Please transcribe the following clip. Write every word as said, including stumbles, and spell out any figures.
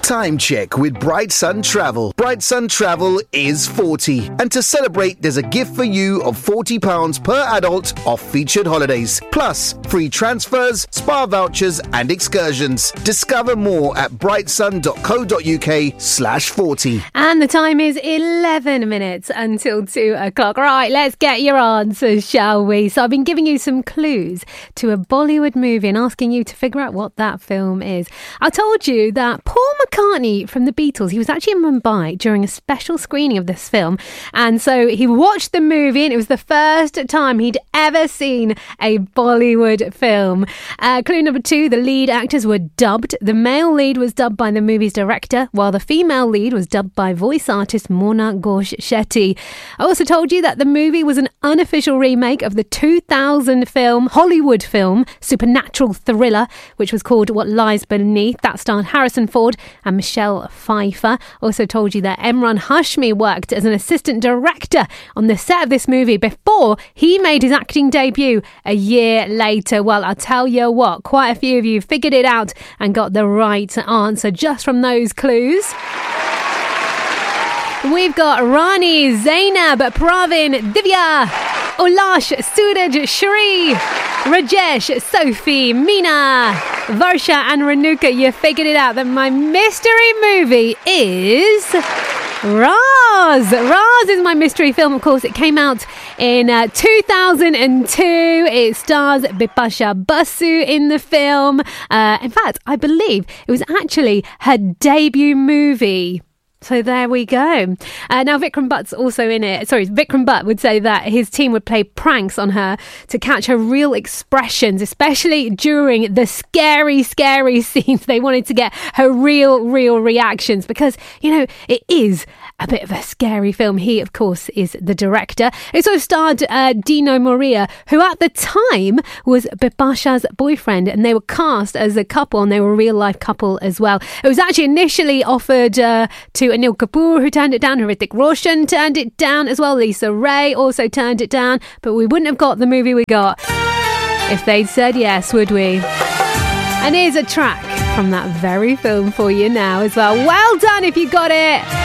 Time check with Bright Sun Travel. Bright Sun Travel is forty. And to celebrate, there's a gift for you of forty pounds per adult off featured holidays. Plus, free transfers, spa vouchers and excursions. Discover more at brightsun.co.uk slash 40. And the time is eleven minutes until two o'clock. Right, let's get your answers, shall we? So I've been giving you some clues to a Bollywood movie and asking you to figure out what that film is. I told you that Paul McCartney from the Beatles, he was actually in Mumbai during a special screening of this film, and so he watched the movie and it was the first time he'd ever seen a Bollywood film. Uh, clue number two, the lead actors were dubbed. The male lead was dubbed by the movie's director, while the female lead was dubbed by voice artist Mona Ghosh Shetty. I also told you that the movie was an unofficial remake of the two thousand film, Hollywood film, supernatural thriller, which was called What Lies Beneath. That starred Harrison Ford and Michelle Pfeiffer. Also told you that Emran Hashmi worked as an assistant director on the set of this movie before he made his acting debut a year later. Well, I'll tell you what, quite a few of you figured it out and got the right answer just from those clues. We've got Rani, Zainab, Pravin, Divya, Ulash, Suraj, Shri, Rajesh, Sophie, Meena, Varsha and Renuka. You figured it out that my mystery movie is Raz. Raz is my mystery film, of course. It came out in uh, two thousand two. It stars Bipasha Basu in the film. Uh, in fact, I believe it was actually her debut movie. So there we go. Uh, now, Vikram Butt's also in it. Sorry, Vikram Butt would say that his team would play pranks on her to catch her real expressions, especially during the scary, scary scenes. They wanted to get her real, real reactions because, you know, it is a bit of a scary film. He, of course, is the director. It also starred uh, Dino Moria, who at the time was Bipasha's boyfriend, and they were cast as a couple, and they were a real-life couple as well. It was actually initially offered uh, to Anil Kapoor, who turned it down. Hrithik Roshan turned it down as well. Lisa Ray also turned it down. But we wouldn't have got the movie we got if they'd said yes, would we? And here's a track from that very film for you now as well. Well done if you got it.